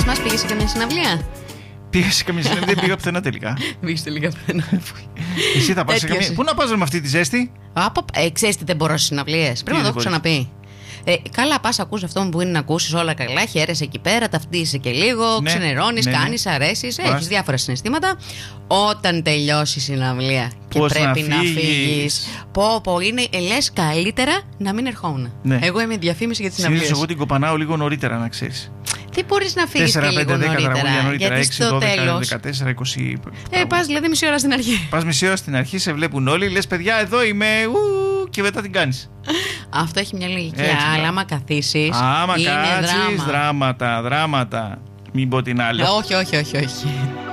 μας, πήγες σε καμία συναυλία? Πήγα σε καμία συναυλία, δεν πήγα πουθενά τελικά. Πήγες τελικά πουθενά. Εσύ θα πας σε καμία? Πού να πας με αυτή τη ζέστη? Ξέρεις τι δεν μπορώ στις συναυλίες? Πρέπει να το έχω ξαναπεί. Καλά, πας, ακούς αυτό που είναι να ακούσεις όλα καλά, χαίρεσαι εκεί πέρα, ταυτίζεσαι και λίγο, ξενερώνεις, κάνεις, αρέσεις, έχεις διάφορα συναισθήματα. Όταν τελειώσει η συναυλία και πώς πρέπει να φύγεις. Είναι, λες καλύτερα να μην ερχόμουν. Ναι. Εγώ είμαι διαφήμιση για τις συναυλίες. Εγώ την κοπανάω λίγο νωρίτερα, να ξέρεις. Τι μπορείς να φύγεις 4, και 5, λίγο 10 νωρίτερα? τραγούδια νωρίτερα, Γιατί 6, στο 12, τέλος 14, 20. πας δηλαδή μισή ώρα στην αρχή. Πας μισή ώρα στην αρχή, σε βλέπουν όλοι, λες παιδιά εδώ είμαι, και μετά την κάνεις. Αυτό έχει μια λογική, αλλά άμα καθίσεις άμα είναι κάτσεις, δράμα. δράματα. Μην πω την άλλη. Όχι.